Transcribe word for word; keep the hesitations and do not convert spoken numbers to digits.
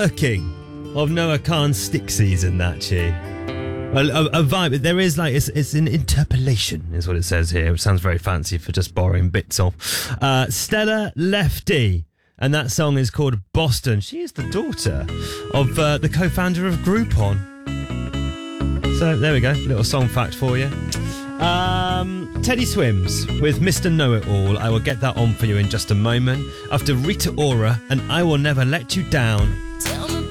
working of Noah Khan's stick season, that chi. A, a, a vibe. There is like it's, it's an interpolation, is what it says here, which sounds very fancy for just borrowing bits of. Uh, Stella Lefty, and that song is called Boston. She is the daughter of uh, the co-founder of Groupon. So there we go, little song fact for you. Um, Teddy Swims with Mister Know-It-All. I will get that on for you in just a moment. After Rita Ora and I Will Never Let You Down.